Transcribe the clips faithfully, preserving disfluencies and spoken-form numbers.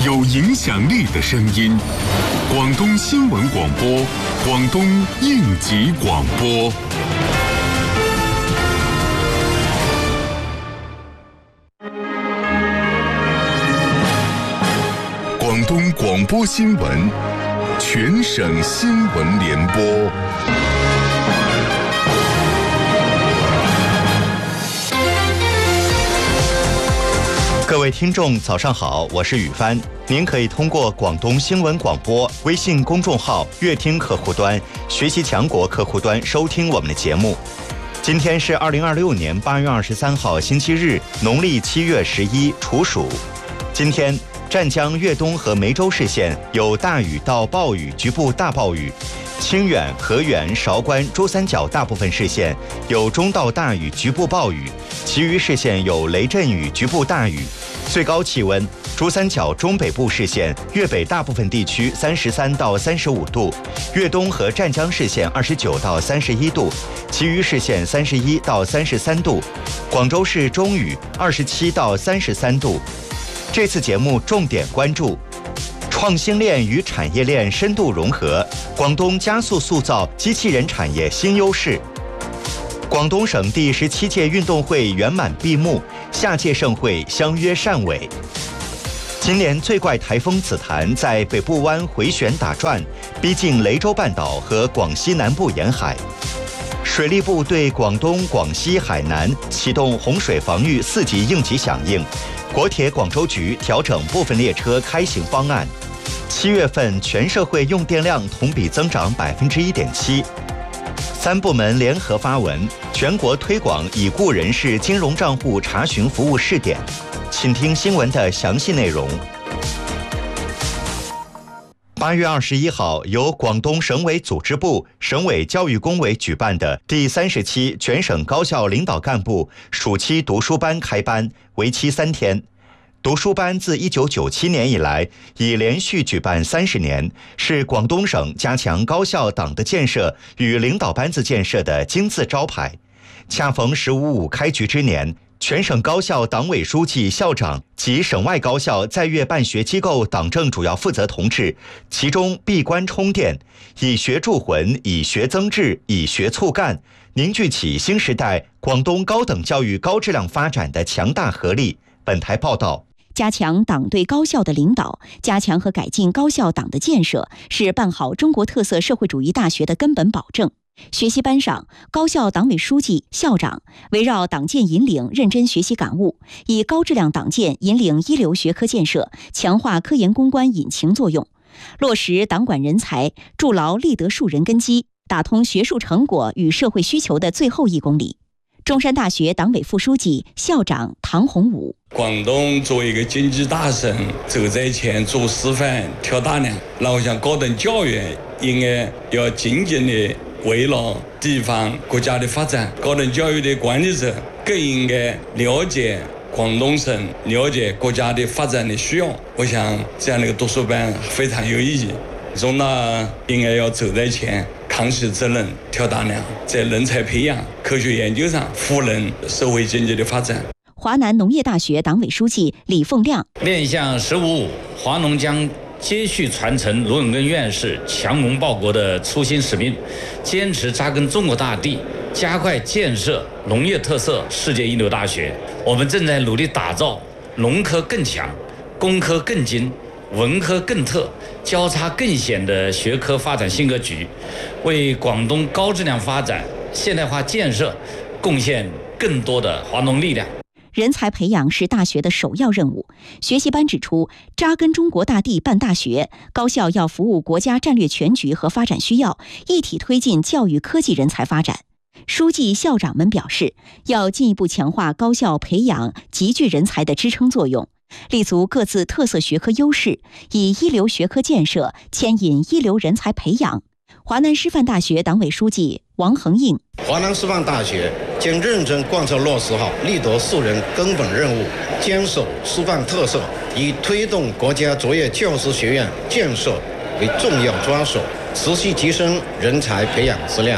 有影响力的声音。广东新闻广播，广东应急广播。广东广播新闻，全省新闻联播。 各位听众早上好，我是宇帆。您可以通过广东新闻广播微信公众号乐听客户端、学习强国客户端收听我们的节目。今天是二零二六年八月二十三号星期日，农历七月十一处暑。今天湛江、粤东和梅州市县有大雨到暴雨，局部大暴雨；清远、河源、韶关、珠三角大部分市县有中到大雨，局部暴雨；其余市县有雷阵雨，局部大雨。最高气温：珠三角中北部市县、粤北大部分地区三十三到三十五度，粤东和湛江市县二十九到三十一度，其余市县三十一到三十三度。广州市中雨，二十七到三十三度。这次节目重点关注创新链与产业链深度融合，广东加速塑造机器人产业新优势。广东省第十七届运动会圆满闭幕，下届盛会相约汕尾。今年最怪台风紫檀在北部湾回旋打转，逼近雷州半岛和广西南部沿海。水利部对广东、广西、海南启动洪水防御四级应急响应。国铁广州局调整部分列车开行方案。七月份全社会用电量同比增长百分之一点七。三部门联合发文，全国推广已故人士金融账户查询服务试点。请听新闻的详细内容。八月二十一号，由广东省委组织部、省委教育工委举办的第三十期全省高校领导干部暑期读书班开班，为期三天。读书班自一九九七年以来，已连续举办三十年，是广东省加强高校党的建设与领导班子建设的金字招牌。恰逢“十五五”开局之年，全省高校党委书记、校长及省外高校在粤办学机构党政主要负责同志，其中闭关充电，以学铸魂，以学增智，以学促干，凝聚起新时代广东高等教育高质量发展的强大合力。本台报道。 加强党对高校的领导，加强和改进高校党的建设，是办好中国特色社会主义大学的根本保证。学习班上，高校党委书记、校长围绕党建引领认真学习感悟，以高质量党建引领一流学科建设，强化科研攻关引擎作用，落实党管人才，筑牢立德树人根基，打通学术成果与社会需求的最后一公里。中山大学党委副书记、校长唐洪武： 广东作为一个经济大省，走在前做示范挑大梁，那我想高等教育应该要紧紧地围绕地方国家的发展，高等教育的管理者更应该了解广东省，了解国家的发展的需要。我想这样的一个读书班非常有意义。中大应该要走在前，扛起责任，挑大梁，在人才培养、科学研究上赋能社会经济的发展。 华南农业大学党委书记李凤亮： 面向“十五五”，华农将接续传承卢永根院士强农报国的初心使命，坚持扎根中国大地，加快建设农业特色世界一流大学。我们正在努力打造农科更强、工科更精、文科更特、交叉更显的学科发展新格局，为广东高质量发展、现代化建设贡献更多的华农力量。 人才培养是大学的首要任务。学习班指出，扎根中国大地办大学，高校要服务国家战略全局和发展需要，一体推进教育科技人才发展。书记、校长们表示，要进一步强化高校培养集聚人才的支撑作用，立足各自特色学科优势，以一流学科建设牵引一流人才培养。华南师范大学党委书记王恒应： 华南师范大学将认真贯彻落实好立德树人根本任务，坚守师范特色，以推动国家卓越教师学院建设为重要抓手，持续提升人才培养质量。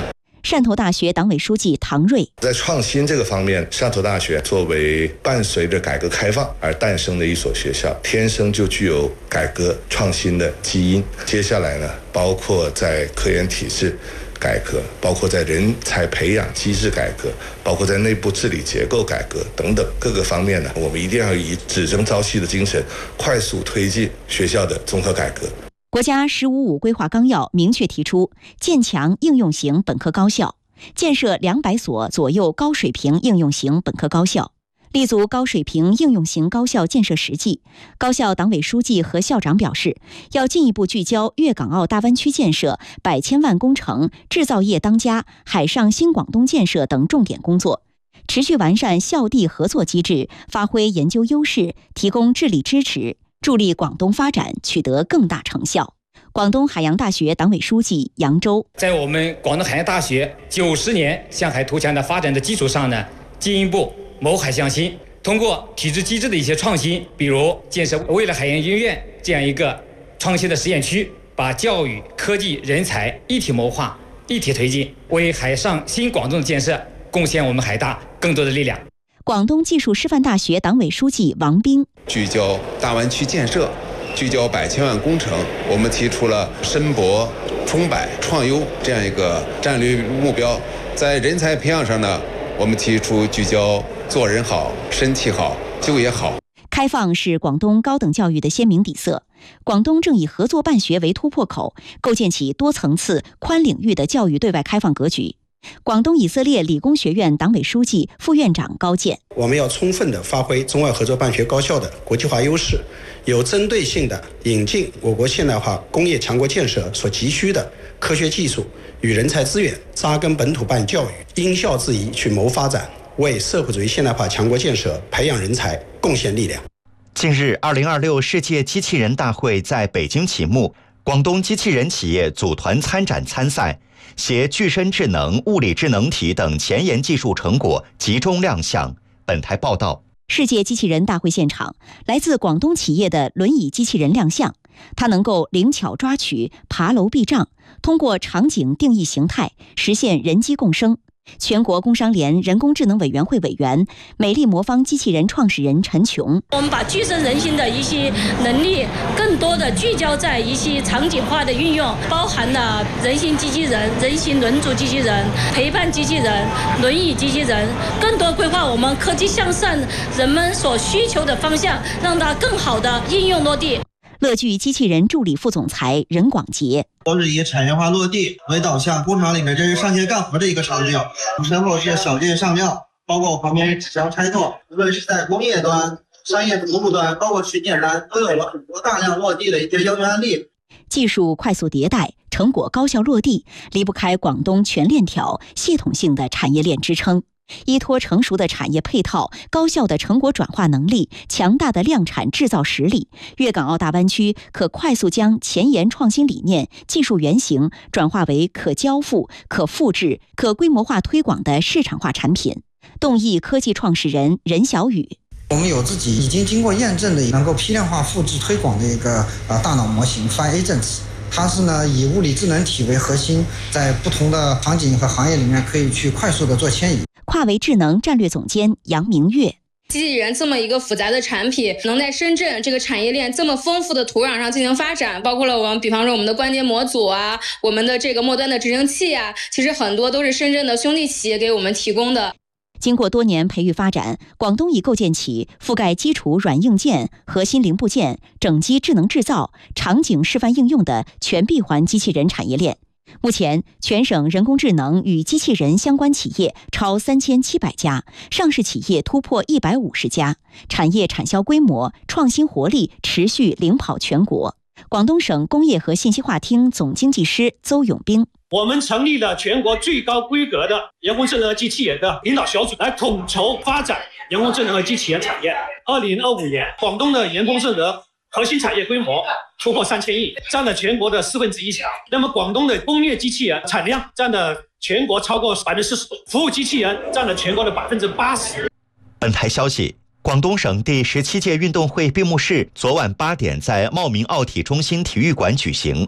汕头大学党委书记唐瑞， 在创新这个方面，汕头大学作为伴随着改革开放而诞生的一所学校，天生就具有改革创新的基因。接下来呢，包括在科研体制改革，包括在人才培养机制改革，包括在内部治理结构改革等等各个方面呢，我们一定要以只争朝夕的精神，快速推进学校的综合改革。 国家“十五五”规划纲要明确提出，建强应用型本科高校，建设两百所左右高水平应用型本科高校。立足高水平应用型高校建设实际，高校党委书记和校长表示，要进一步聚焦粤港澳大湾区建设、百千万工程、制造业当家、海上新广东建设等重点工作，持续完善校地合作机制，发挥研究优势，提供智力支持，助力广东发展取得更大成效。广东海洋大学党委书记杨周， 在我们广东海洋大学九十年向海图强的发展的基础上呢，进一步谋海向新，通过体制机制的一些创新，比如建设未来海洋研究院这样一个创新的实验区，把教育、科技、人才一体谋划、一体推进，为海上新广东的建设贡献我们海大更多的力量。 广东技术师范大学党委书记王斌， 聚焦大湾区建设，聚焦百千万工程，我们提出了深博、冲百、创优这样一个战略目标。在人才培养上呢，我们提出聚焦做人好、身体好、就业好。 开放是广东高等教育的鲜明底色。广东正以合作办学为突破口，构建起多层次、宽领域的教育对外开放格局。广东以色列理工学院党委书记、副院长高健， 我们要充分地发挥中外合作办学高校的国际化优势，有针对性地引进我国现代化工业强国建设所急需的科学技术与人才资源，扎根本土办教育，因校制宜去谋发展，为社会主义现代化强国建设培养人才贡献力量。 近日，二零二六世界机器人大会在北京启幕，广东机器人企业组团参展参赛，携具身智能、物理智能体等前沿技术成果集中亮相。本台报道。 世界机器人大会现场，来自广东企业的轮椅机器人亮相，它能够灵巧抓取、爬楼避障，通过场景定义形态，实现人机共生。全国工商联人工智能委员会委员、美丽魔方机器人创始人陈琼， 我们把具身人形的一些能力更多的聚焦在一些场景化的运用，包含了人形机器人、人形轮组机器人、陪伴机器人、轮椅机器人，更多规划我们科技向善人们所需求的方向，让它更好的应用落地。 乐聚机器人助理副总裁任广杰， 都是以产业化落地为导向，工厂里面这是上街干活的一个场景，身后是小件上料，包括我旁边纸箱拆透，无论是在工业端、商业服务端，包括去订单，都有了很多大量落地的一些应用案例。 技术快速迭代，成果高效落地，离不开广东全链条、系统性的产业链支撑。依托成熟的产业配套、高效的成果转化能力、强大的量产制造实力，粤港澳大湾区可快速将前沿创新理念、技术原型转化为可交付、可复制、可规模化推广的市场化产品。动易科技创始人任小雨， 我们有自己已经经过验证的能够批量化复制推广的一个呃大脑模型 Fine Agents， 它是呢以物理智能体为核心，在不同的场景和行业里面可以去快速的做迁移。 跨维智能战略总监杨明月， 机器人这么一个复杂的产品，能在深圳这个产业链这么丰富的土壤上进行发展，包括了我们比方说我们的关节模组啊，我们的这个末端的执行器啊，其实很多都是深圳的兄弟企业给我们提供的。 经过多年培育发展，广东已构建起覆盖基础软硬件、核心零部件、整机智能制造、场景示范应用的全闭环机器人产业链。目前，全省人工智能与机器人相关企业超三千七百家，上市企业突破一百五十家，产业产销规模、创新活力持续领跑全国。广东省工业和信息化厅总经济师邹永兵， 我们成立了全国最高规格的人工智能和机器人的领导小组，来统筹发展人工智能和机器人产业。二零二五年，广东的人工智能核心产业规模突破三千亿，占了全国的四分之一强。那么广东的工业机器人产量占了全国超过百分之四十，服务机器人占了全国的百分之八十。 本台消息，广东省第十七届运动会闭幕式昨晚八点在茂名奥体中心体育馆举行。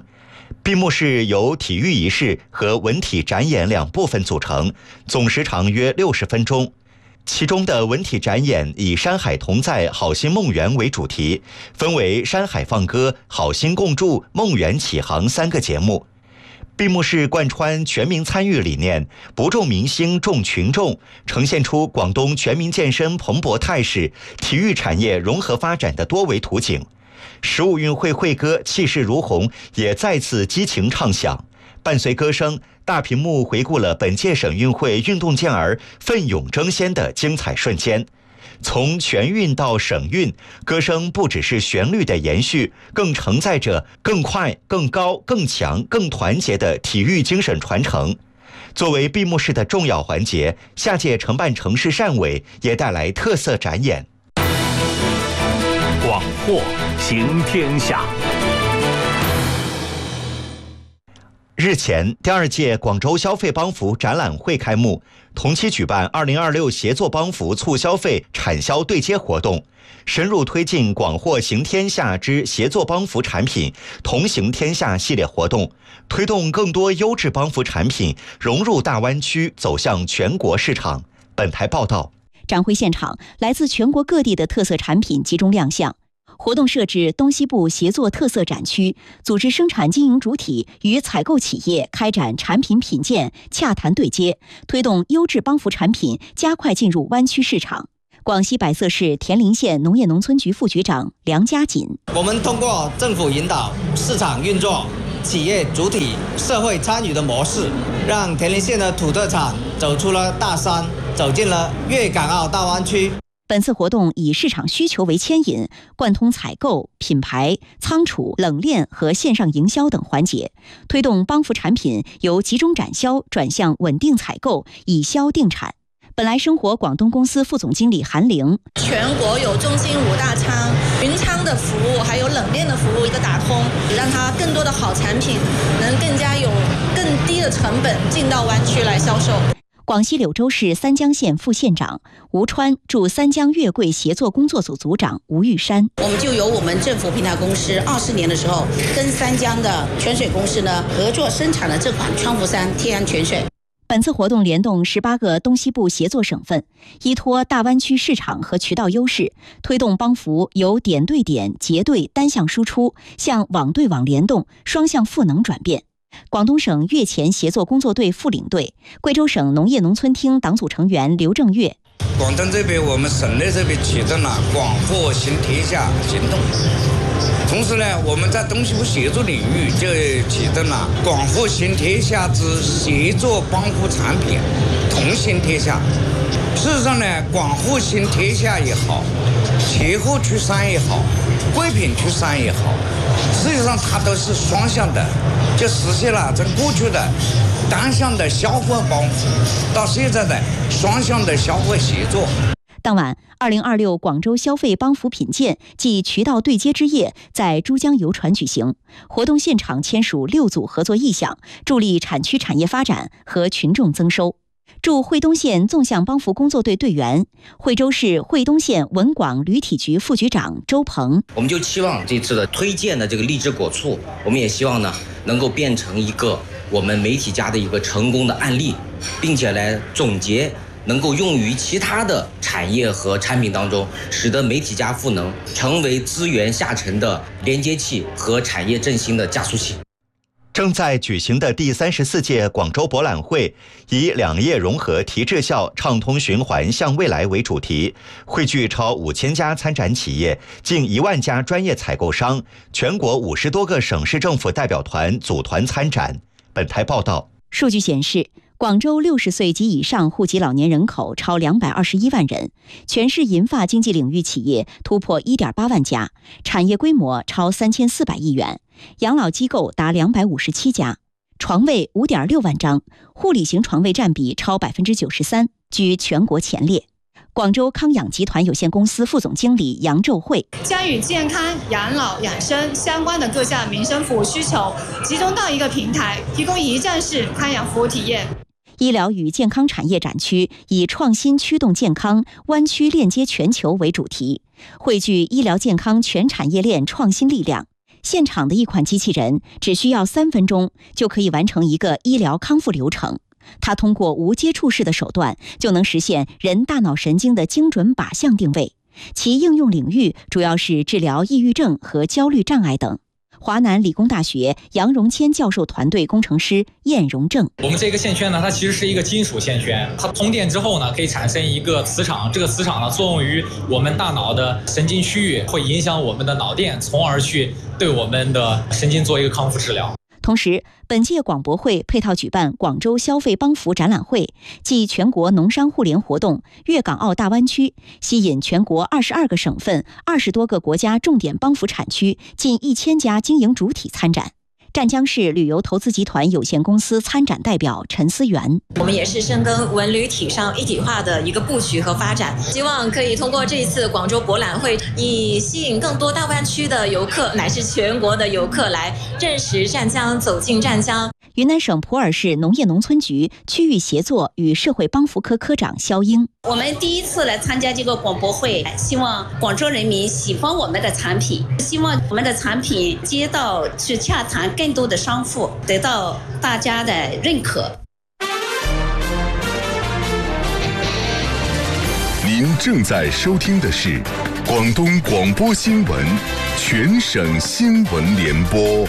闭幕式由体育仪式和文体展演两部分组成，总时长约六十分钟。其中的文体展演以山海同在、好心梦圆为主题，分为山海放歌、好心共筑、梦圆启航三个节目。闭幕式贯穿全民参与理念，不重明星重群众，呈现出广东全民健身蓬勃态势、体育产业融合发展的多维图景。十五运会会歌气势如虹也再次激情唱响，伴随歌声，大屏幕回顾了本届省运会运动健儿奋勇争先的精彩瞬间。从全运到省运，歌声不只是旋律的延续，更承载着更快、更高、更强、更团结的体育精神传承。作为闭幕式的重要环节，下届承办城市汕尾也带来特色展演。 广货行天下。 日前，第二届广州消费帮扶展览会开幕，同期举办二零二六协作帮扶促消费产销对接活动，深入推进广货行天下之协作帮扶产品同行天下系列活动，推动更多优质帮扶产品融入大湾区，走向全国市场。本台报道。 展会现场，来自全国各地的特色产品集中亮相。活动设置东西部协作特色展区，组织生产经营主体与采购企业开展产品品鉴洽谈对接，推动优质帮扶产品加快进入湾区市场。广西百色市田林县农业农村局副局长梁家锦： 我们通过政府引导、市场运作、企业主体、社会参与的模式，让田林县的土特产走出了大山，走进了粤港澳大湾区。 本次活动以市场需求为牵引，贯通采购、品牌、仓储、冷链和线上营销等环节，推动帮扶产品由集中展销转向稳定采购，以销定产。本来生活广东公司副总经理韩玲： 全国有中心五大仓，云仓的服务还有冷链的服务一个打通，让它更多的好产品能更加有更低的成本进到湾区来销售。 广西柳州市三江县副县长吴川驻三江粤桂协作工作组组长吴玉山： 我们就由我们政府平台公司二四年的时候跟三江的泉水公司呢合作生产了这款川福山天然泉水。 本次活动联动十八个东西部协作省份，依托大湾区市场和渠道优势，推动帮扶由点对点、结对、单向输出向网对网联动、双向赋能转变。广东省粤前协作工作队副领队、贵州省农业农村厅党组成员刘正月： 广东这边，我们省内这边启动了广货行天下行动，同时呢，我们在东西部协作领域就启动了广货行天下之协作帮扶产品同行天下。事实上呢，广货行天下也好，切货出山也好，贵品出山也好，实际上它都是双向的，就实现了从过去的单向的消费帮扶到现在的双向的消费协作。 当晚，二零二六广州消费帮扶品鉴暨渠道对接之夜在珠江游船举行。活动现场签署六组合作意向，助力产区产业发展和群众增收。驻惠东县纵向帮扶工作队队员、惠州市惠东县文广旅体局副局长周鹏： 我们就期望这次的推荐的这个荔枝果醋，我们也希望呢能够变成一个我们媒体家的一个成功的案例，并且来总结，能够用于其他的产业和产品当中，使得媒体家赋能成为资源下沉的连接器和产业振兴的加速器。 正在举行的第三十四届广州博览会以两业融合提质效、畅通循环向未来为主题，汇聚超五千家参展企业、近一万家专业采购商，全国五十多个省市政府代表团组团参展。本台报道。 数据显示，广州六十岁及以上户籍老年人口超两百二十一万人，全市银发经济领域企业突破一点八万家，产业规模超三千四百亿元，养老机构达两百五十七家，床位五点六万张，护理型床位占比超百分之九十三，居全国前列。广州康养集团有限公司副总经理杨宙慧： 将与健康、养老、养生相关的各项民生服务需求集中到一个平台，提供一站式康养服务体验。 医疗与健康产业展区以创新驱动健康，湾区链接全球为主题，汇聚医疗健康全产业链创新力量， 现场的一款机器人只需要三分钟就可以完成一个医疗康复流程。它通过无接触式的手段就能实现人大脑神经的精准靶向定位，其应用领域主要是治疗抑郁症和焦虑障碍等。华南理工大学杨荣谦教授团队工程师晏荣正： 我们这个线圈呢，它其实是一个金属线圈，它通电之后呢，可以产生一个磁场，这个磁场呢作用于我们大脑的神经区域，会影响我们的脑电，从而去对我们的神经做一个康复治疗。 同时，本届广博会配套举办广州消费帮扶展览会暨全国农商互联活动粤港澳大湾区，吸引全国二十二个省份、二十多个国家重点帮扶产区近一千家经营主体参展。湛江市旅游投资集团有限公司参展代表陈思源： 我们也是深耕文旅体商一体化的一个布局和发展，希望可以通过这次广州博览会，以吸引更多大湾区的游客乃至全国的游客来认识湛江，走进湛江。 云南省普洱市农业农村局区域协作与社会帮扶科科长肖英： 我们第一次来参加这个广博会，希望广州人民喜欢我们的产品，希望我们的产品接到去洽谈更多的商户，得到大家的认可。 您正在收听的是广东广播新闻全省新闻联播。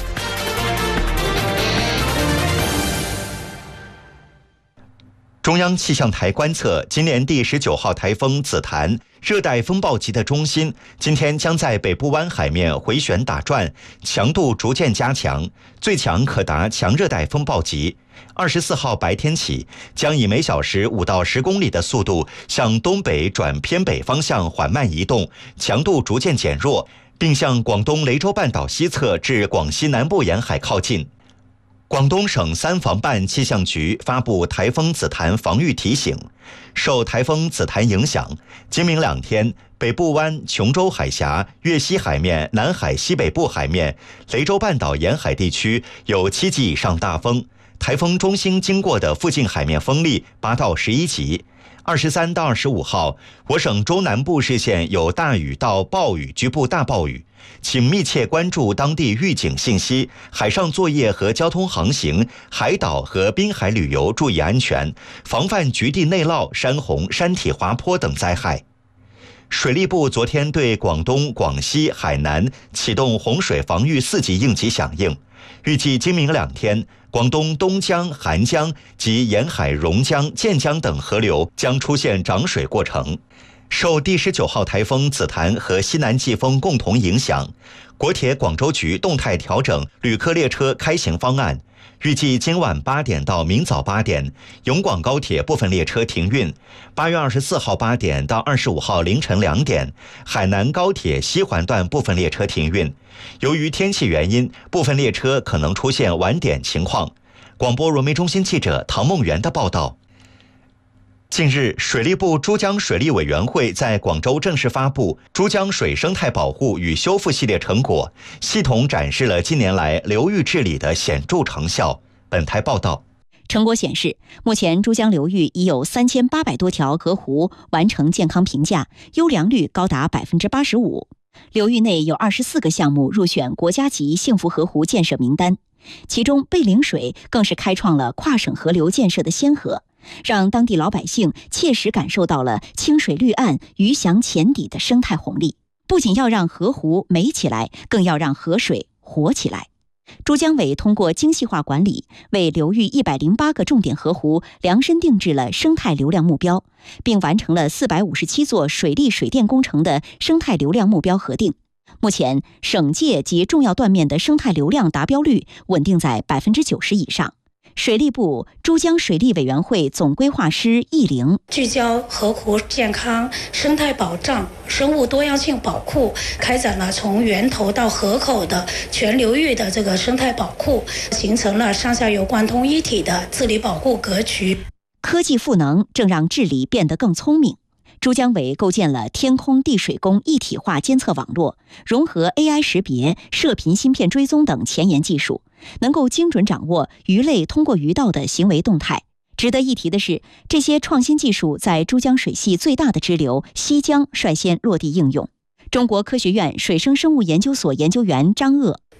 中央气象台观测，今年第十九号台风紫檀热带风暴级的中心今天将在北部湾海面回旋打转，强度逐渐加强，最强可达强热带风暴级。二十四号白天起，将以每小时五到十公里的速度向东北转偏北方向缓慢移动，强度逐渐减弱，并向广东雷州半岛西侧至广西南部沿海靠近。广东省三防办气象局发布台风紫檀防御提醒，受台风紫檀影响，今明两天，北部湾、琼州海峡、粤西海面、南海西北部海面、雷州半岛沿海地区有七级以上大风，台风中心经过的附近海面风力八到十一级。二十三到二十五号，我省中南部市县有大雨到暴雨，局部大暴雨，请密切关注当地预警信息，海上作业和交通航行、海岛和滨海旅游注意安全，防范局地内涝、山洪、山体滑坡等灾害。水利部昨天对广东、广西、海南启动洪水防御四级应急响应，预计今明两天，广东东江、韩江及沿海榕江、建江等河流将出现涨水过程。受第十九号台风紫檀和西南季风共同影响，国铁广州局动态调整旅客列车开行方案，预计今晚八点到明早八点，永广高铁部分列车停运；八月二十四号八点到二十五号凌晨两点，海南高铁西环段部分列车停运。由于天气原因，部分列车可能出现晚点情况。广播融媒中心记者唐梦圆的报道。近日，水利部珠江水利委员会在广州正式发布珠江水生态保护与修复系列成果，系统展示了近年来流域治理的显著成效。本台报道。 成果显示，目前珠江流域已有三千八百多条河湖完成健康评价，优良率高达百分之八十五。流域内有二十四个项目入选国家级幸福河湖建设名单，其中贝岭水更是开创了跨省河流建设的先河，让当地老百姓切实感受到了清水绿岸、鱼翔浅底的生态红利。不仅要让河湖美起来，更要让河水活起来。珠江委通过精细化管理，为流域一百零八个重点河湖量身定制了生态流量目标，并完成了四百五十七座水利水电工程的生态流量目标核定。目前，省界及重要断面的生态流量达标率稳定在百分之九十以上。水利部珠江水利委员会总规划师易玲： 聚焦河湖健康、生态保障、生物多样性保护，开展了从源头到河口的全流域的这个生态保护，形成了上下游贯通一体的治理保护格局。 科技赋能正让治理变得更聪明。珠江委构建了天空地水工一体化监测网络，融合 A I 识别、射频芯片追踪等前沿技术，能够精准掌握鱼类通过鱼道的行为动态。值得一提的是，这些创新技术在珠江水系最大的支流西江率先落地应用。中国科学院水生生物研究所研究员张鄂：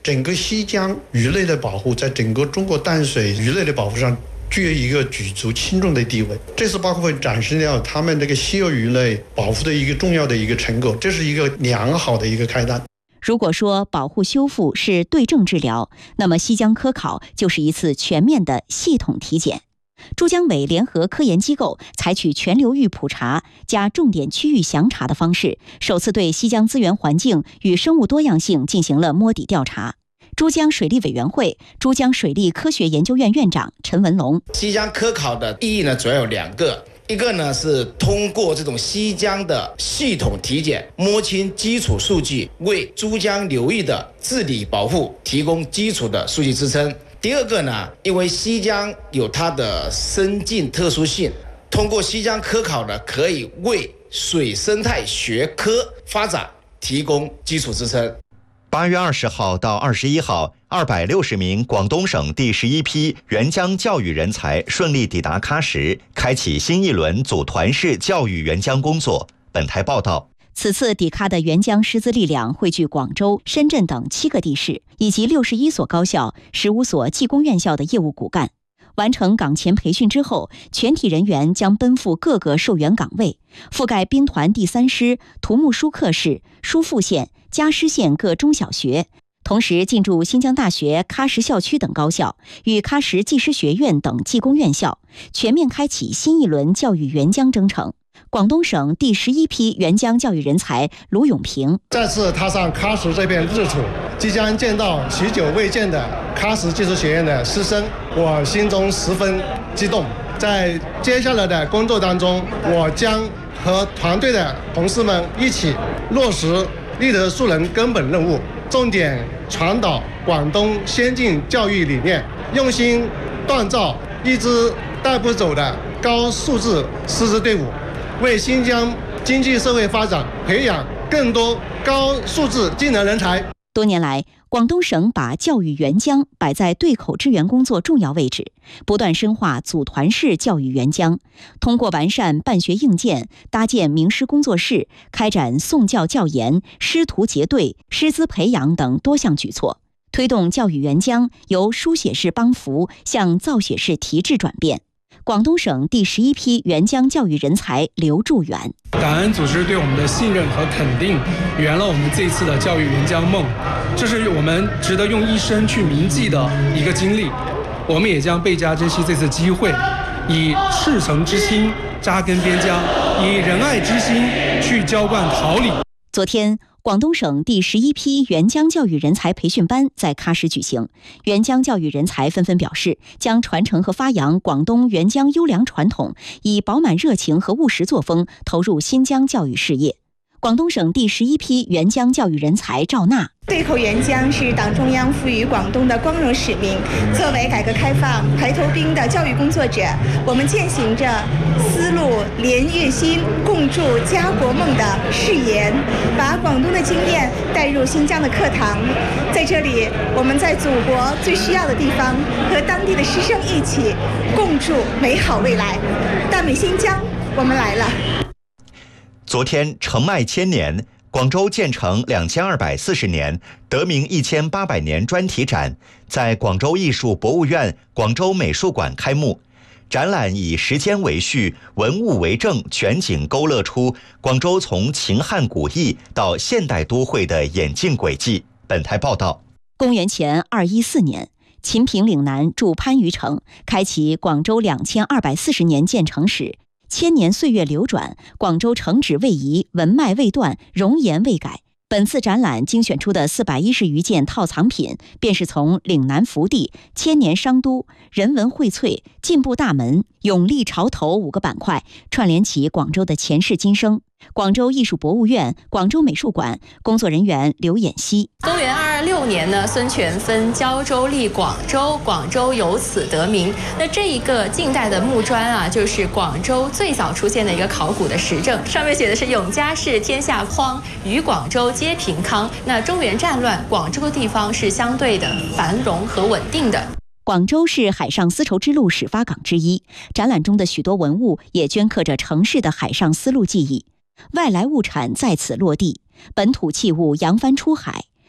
整个西江鱼类的保护在整个中国淡水鱼类的保护上具有一个举足轻重的地位。这次报告会展示了他们这个稀有鱼类保护的一个重要的一个成果，这是一个良好的一个开端。 如果说保护修复是对症治疗，那么西江科考就是一次全面的系统体检。珠江委联合科研机构采取全流域普查加重点区域详查的方式，首次对西江资源环境与生物多样性进行了摸底调查。珠江水利委员会珠江水利科学研究院院长陈文龙： 西江科考的意义呢，主要有两个。一个呢是通过这种西江的系统体检，摸清基础数据，为珠江流域的治理保护提供基础的数据支撑。第二个呢，因为西江有它的生境特殊性，通过西江科考呢，可以为水生态学科发展提供基础支撑。 八月二十号到二十一号，二百六十名广东省第十一批援疆教育人才顺利抵达喀什，开启新一轮组团式教育援疆工作。本台报道。 此次抵喀的援疆师资力量汇聚广州、深圳等七个地市，以及六十一所高校、十五所技工院校的业务骨干。完成岗前培训之后，全体人员将奔赴各个受援岗位，覆盖兵团第三师、土木疏克市、疏附县、嘉施县各中小学，同时进驻新疆大学喀什校区等高校，与喀什技师学院等技工院校，全面开启新一轮教育援疆征程。广东省第十一批援疆教育人才卢永平： 再次踏上喀什这片日土，即将见到许久未见的喀什技术学院的师生，我心中十分激动。在接下来的工作当中，我将和团队的同事们一起落实立德树人根本任务，重点传导广东先进教育理念，用心锻造一支带不走的高素质师资队伍，为新疆经济社会发展培养更多高素质技能人才。 多年来，广东省把教育援疆摆在对口支援工作重要位置，不断深化组团式教育援疆，通过完善办学硬件、搭建名师工作室、开展送教教研、师徒结对、师资培养等多项举措，推动教育援疆由书写式帮扶向造写式提质转变。广东省第十一批援疆教育人才刘祝元： 感恩组织对我们的信任和肯定，圆了我们这次的教育援疆梦，这是我们值得用一生去铭记的一个经历。我们也将倍加珍惜这次机会，以赤诚之心扎根边疆，以仁爱之心去浇灌桃李。 昨天，广东省第十一批援疆教育人才培训班在喀什举行，援疆教育人才纷纷表示，将传承和发扬广东援疆优良传统，以饱满热情和务实作风投入新疆教育事业。广东省第十一批援疆教育人才赵娜： 对口援疆是党中央赋予广东的光荣使命。作为改革开放排头兵的教育工作者，我们践行着丝路连月心、共筑家国梦的誓言，把广东的经验带入新疆的课堂。在这里，我们在祖国最需要的地方，和当地的师生一起共筑美好未来。大美新疆，我们来了。 昨天，承迈千年，广州建成两千二百四十年，得名一千八百年专题展在广州艺术博物院广州美术馆开幕。展览以时间为序，文物为证，全景勾勒出广州从秦汉古意到现代都会的演进轨迹。本台报道： 公元前二一四年，秦平岭南筑番禺城，开启广州两千二百四十年建成史。千年岁月流转，广州城址未移，文脉未断，容颜未改。本次展览精选出的四百一十余件套藏品，便是从岭南福地、千年商都、人文荟萃、进步大门、永历潮头五个板块，串联起广州的前世今生。广州艺术博物院、广州美术馆工作人员刘演熙： 公元二二六年呢，孙权分胶州立广州，广州由此得名。那这一个近代的木砖啊，就是广州最早出现的一个考古的实证，上面写的是永嘉氏天下匡，与广州皆平康。那中原战乱，广州的地方是相对的繁荣和稳定的。 广州是海上丝绸之路始发港之一，展览中的许多文物也镌刻着城市的海上丝路记忆。外来物产在此落地，本土器物扬帆出海。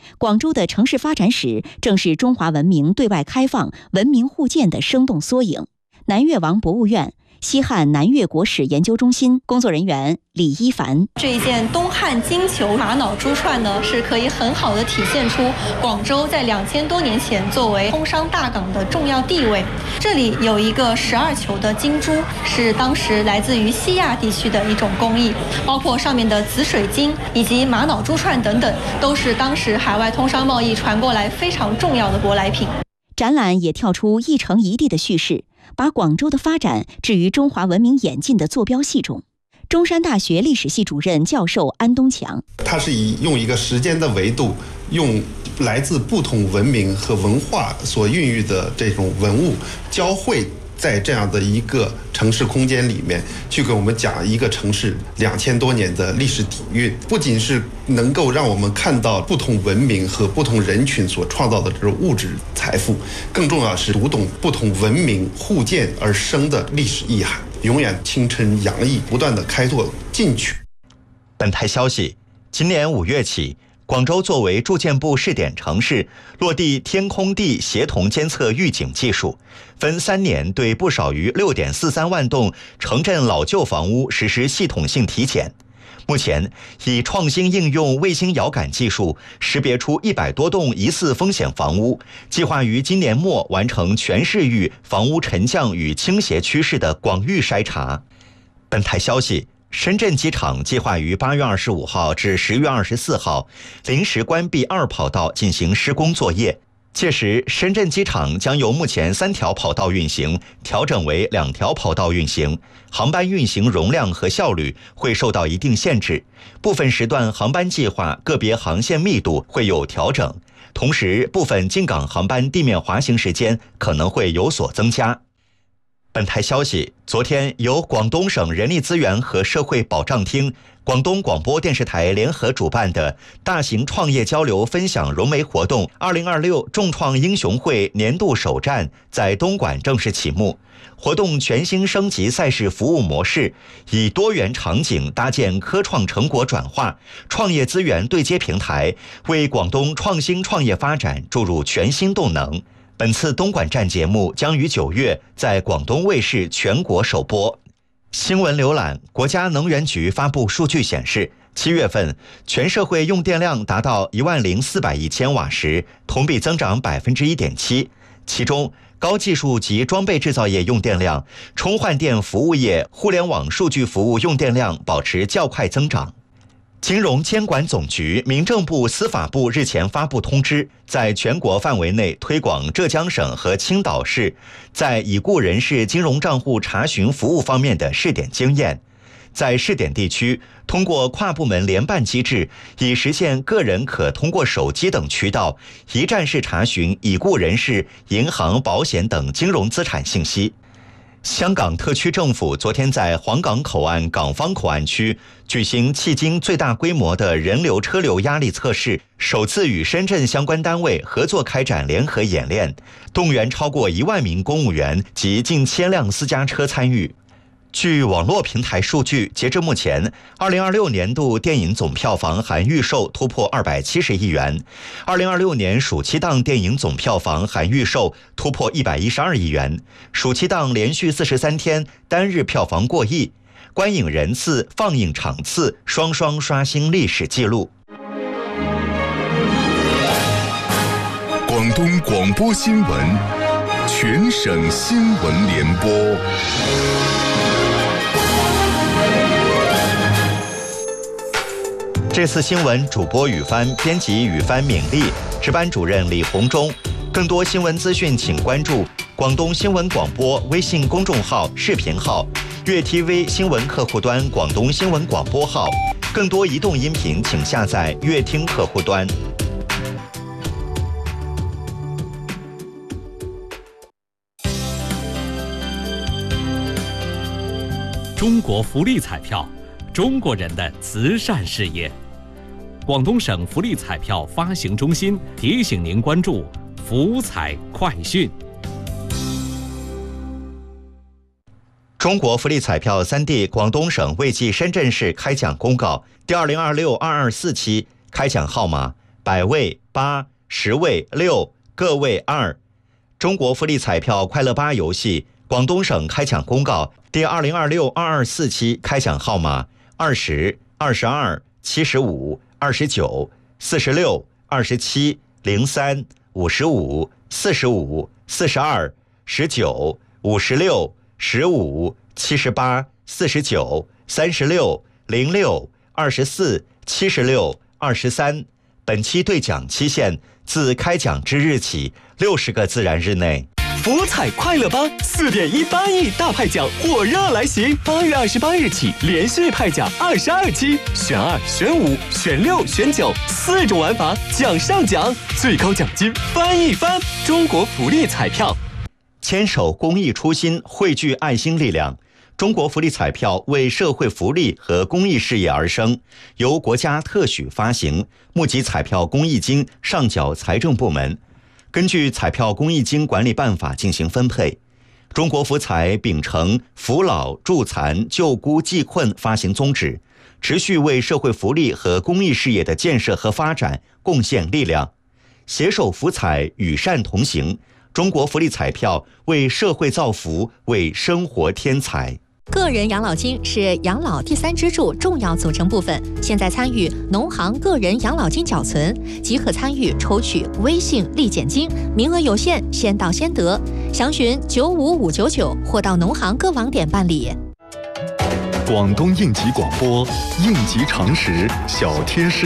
广州的城市发展史正是中华文明对外开放、文明互鉴的生动缩影。南越王博物院西汉南越国史研究中心工作人员李一凡， 这一件东汉金球玛瑙珠串呢，是可以很好的体现出广州在两千多年前作为通商大港的重要地位。这里有一个十二球的金珠，是当时来自于西亚地区的一种工艺，包括上面的紫水晶以及玛瑙珠串等等，都是当时海外通商贸易传过来非常重要的舶来品。 展览也跳出一城一地的叙事，把广州的发展置于中华文明演进的坐标系中。中山大学历史系主任教授安东强， 它是以用一个时间的维度，用来自不同文明和文化所孕育的这种文物交汇在这样的一个城市空间里面，去给我们讲一个城市两千多年的历史底蕴。不仅是能够让我们看到不同文明和不同人群所创造的这种物质财富，更重要是读懂不同文明互鉴而生的历史意涵，永远青春洋溢，不断的开拓进取。 本台消息，今年五月起，广州作为住建部试点城市，落地天空地协同监测预警技术，分三年对不少于 六点四三万栋城镇老旧房屋实施系统性体检。目前，以创新应用卫星遥感技术识别出一百多栋疑似风险房屋，计划于今年末完成全市域房屋沉降与倾斜趋势的广域筛查。本台消息，深圳机场计划于八月二十五号至十月二十四号临时关闭二跑道进行施工作业。届时，深圳机场将由目前三条跑道运行调整为两条跑道运行，航班运行容量和效率会受到一定限制，部分时段航班计划、个别航线密度会有调整，同时部分进港航班地面滑行时间可能会有所增加。本台消息，昨天由广东省人力资源和社会保障厅、广东广播电视台联合主办的大型创业交流分享融媒活动二零二六众创英雄会年度首站在东莞正式启幕。活动全新升级赛事服务模式，以多元场景搭建科创成果转化、创业资源对接平台，为广东创新创业发展注入全新动能。本次东莞站节目将于九月在广东卫视全国首播。新闻浏览，国家能源局发布数据显示，七月份全社会用电量达到一万零四百亿千瓦时，同比增长百分之一点七。其中，高技术及装备制造业用电量、充换电服务业、互联网数据服务用电量保持较快增长。金融监管总局、民政部、司法部日前发布通知，在全国范围内推广浙江省和青岛市在已故人士金融账户查询服务方面的试点经验。在试点地区，通过跨部门联办机制，以实现个人可通过手机等渠道一站式查询已故人士银行、保险等金融资产信息。香港特区政府昨天在皇岗口岸港方口岸区举行迄今最大规模的人流车流压力测试，首次与深圳相关单位合作开展联合演练，动员超过一万名公务员及近千辆私家车参与。据网络平台数据，截至目前，二零二六年度电影总票房含预售突破二百七十亿元，二零二六年暑期档电影总票房含预售突破一百一十二亿元，暑期档连续四十三天单日票房过亿，观影人次、放映场次双双刷新历史纪录。 广东广播新闻，全省新闻联播。 这次新闻主播雨帆，编辑雨帆敏丽，值班主任李红忠。更多新闻资讯，请关注广东新闻广播微信公众号、视频号，粤 T V 新闻客户端广东新闻广播号。更多移动音频，请下载乐听客户端。 中国福利彩票，中国人的慈善事业。广东省福利彩票发行中心提醒您关注福彩快讯。 中国福利彩票三地广东省卫计深圳市开奖公告第二零二六二二四期开奖号码百位八，十位六，个位二。中国福利彩票快乐八游戏广东省开奖公告第二零二六二二四期开奖号码二十、二十二、七十五、二十九、四十六、二十七、零三、五十五、四十五、四十二、十九、五十六、十五、七十八、四十九、三十六、零六、二十四、七十六、二十三。本期兑奖期限自开奖之日起六十个自然日内。 福彩快乐八 四点一八亿大派奖火热来袭，八月二十八日起连续派奖二十二期，选二、选五、选六、选九，四种玩法，奖上奖，最高奖金翻一番。中国福利彩票， 牵手公益初心，汇聚爱心力量。中国福利彩票为社会福利和公益事业而生，由国家特许发行，募集彩票公益金上缴财政部门，根据彩票公益金管理办法进行分配。中国福彩秉承扶老助残救孤济困发行宗旨，持续为社会福利和公益事业的建设和发展贡献力量，携手福彩与善同行。中国福利彩票为社会造福，为生活添彩。 个人养老金是养老第三支柱重要组成部分。现在参与农行个人养老金缴存，即可参与抽取微信立减金，名额有限，先到先得。详询九五五九九或到农行各网点办理。 广东应急广播，应急常识小贴士。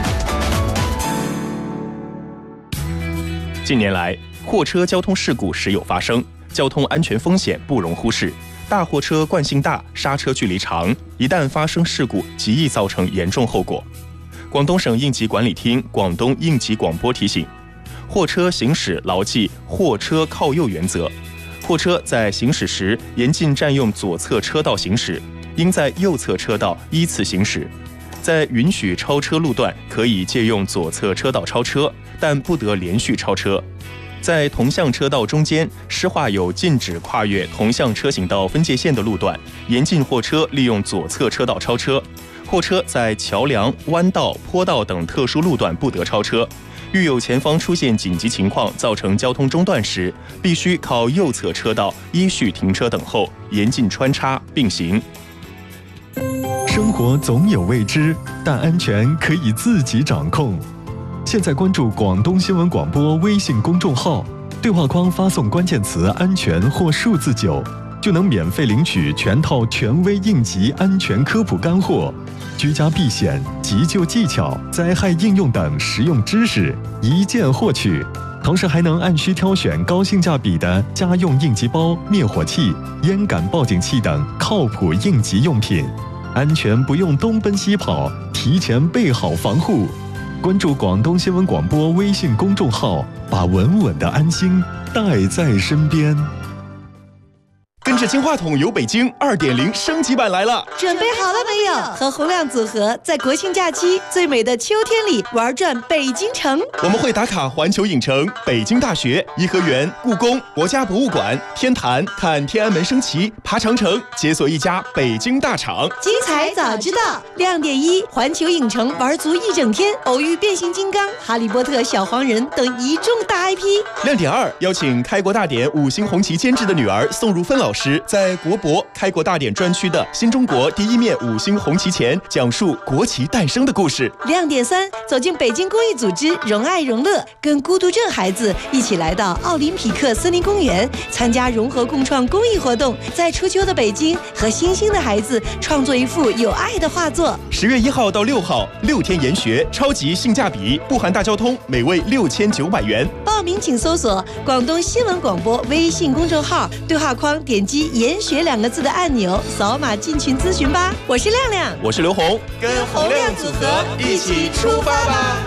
近年来，货车交通事故时有发生，交通安全风险不容忽视。大货车惯性大，刹车距离长，一旦发生事故，极易造成严重后果。广东省应急管理厅广东应急广播提醒：货车行驶牢记货车靠右原则，货车在行驶时严禁占用左侧车道行驶，应在右侧车道依次行驶。在允许超车路段，可以借用左侧车道超车，但不得连续超车。在同向车道中间施划有禁止跨越同向车行道分界线的路段，严禁货车利用左侧车道超车。货车在桥梁、弯道、坡道等特殊路段不得超车。遇有前方出现紧急情况造成交通中断时，必须靠右侧车道依序停车等候，严禁穿插并行。 生活总有未知，但安全可以自己掌控。现在关注广东新闻广播微信公众号，对话框发送关键词“安全”或数字九，就能免费领取全套权威应急安全科普干货、居家避险、急救技巧、灾害应用等实用知识，一键获取。同时还能按需挑选高性价比的家用应急包、灭火器、烟感报警器等靠谱应急用品，安全不用东奔西跑，提前备好防护。关注广东新闻广播微信公众号，把稳稳的安心带在身边。 跟着金话筒游北京 二点零 升级版来了， 准备好了没有？和洪亮组合在国庆假期最美的秋天里玩转北京城。 我们会打卡环球影城、北京大学、颐和园、故宫、国家博物馆、天坛，看天安门升旗，爬长城，解锁一家北京大厂。 精彩早知道，亮点一：环球影城玩足一整天，偶遇变形金刚、哈利波特、小黄人等一众大 I P。 亮点二：邀请开国大典五星红旗监制的女儿宋如芬老师。时，在国博开国大典专区的新中国第一面五星红旗前，讲述国旗诞生的故事。 亮点三，走进北京公益组织荣爱荣乐，跟孤独症孩子一起来到奥林匹克森林公园，参加融合共创公益活动，在初秋的北京和新兴的孩子创作一幅有爱的画作。 十月一号到六号，六天研学，超级性价比，不含大交通，每位六千九百元。 报名请搜索广东新闻广播微信公众号，对话框点击研学两个字的按钮，扫码进群咨询吧。我是亮亮， 我是刘红， 跟洪亮组合一起出发吧。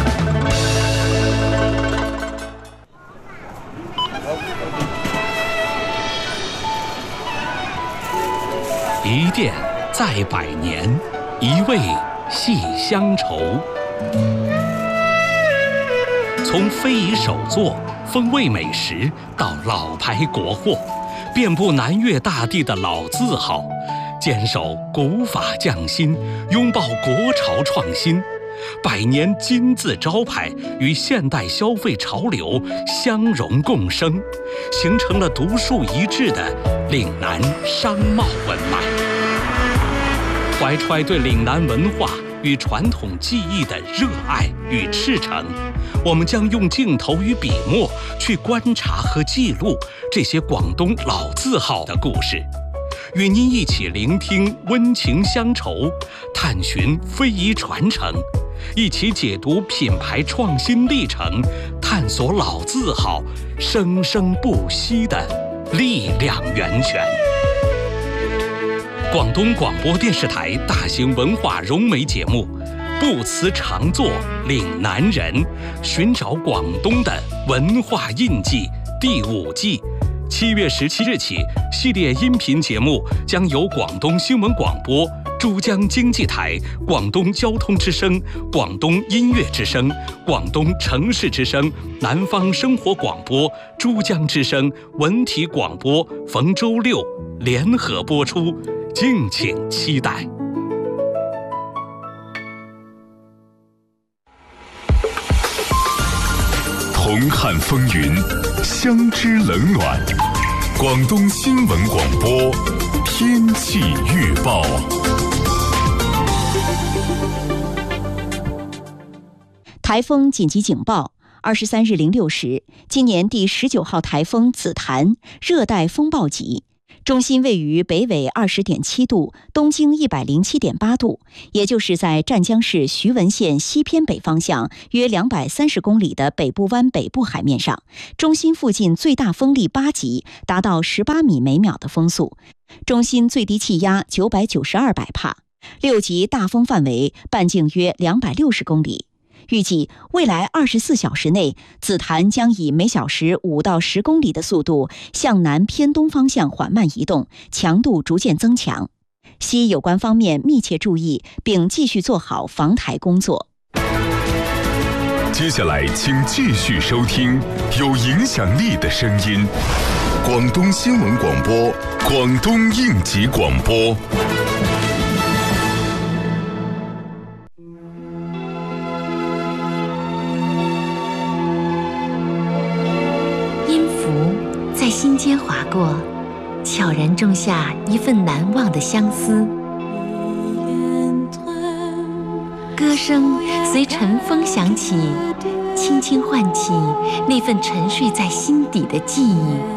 一店在百年，一味系乡愁。从非遗手作、风味美食到老牌国货，遍布南粤大地的老字号，坚守古法匠心，拥抱国潮创新， 百年金字招牌与现代消费潮流相融共生，形成了独树一帜的岭南商贸文脉。怀揣对岭南文化与传统技艺的热爱与赤诚，我们将用镜头与笔墨去观察和记录这些广东老字号的故事，与您一起聆听温情乡愁，探寻非遗传承，一起解读品牌创新历程，探索老字号生生不息的力量源泉。广东广播电视台大型文化融媒节目《不辞常作岭南人》，寻找广东的文化印记第五季，七月十七日起，系列音频节目将由广东新闻广播、珠江经济台、广东交通之声、广东音乐之声、广东城市之声、南方生活广播、珠江之声、文体广播逢周六联合播出，敬请期待。 同看风云，相知冷暖。广东新闻广播天气预报。 台风紧急警报。二十三日零六时，今年第十九号台风紫檀热带风暴级，中心位于北纬二十点七度，东经一百零七点八度，也就是在湛江市徐闻县西偏北方向约两百三十公里的北部湾北部海面上。中心附近最大风力八级，达到十八米每秒的风速。中心最低气压九百九十二百帕，六级大风范围半径约两百六十公里。预计未来二十四小时内，紫檀将以每小时五到十公里的速度向南偏东方向缓慢移动，强度逐渐增强。希有关方面密切注意，并继续做好防台工作。 接下来，请继续收听有影响力的声音——广东新闻广播、广东应急广播。 在心间划过，悄然种下一份难忘的相思。歌声随晨风响起，轻轻唤起那份沉睡在心底的记忆。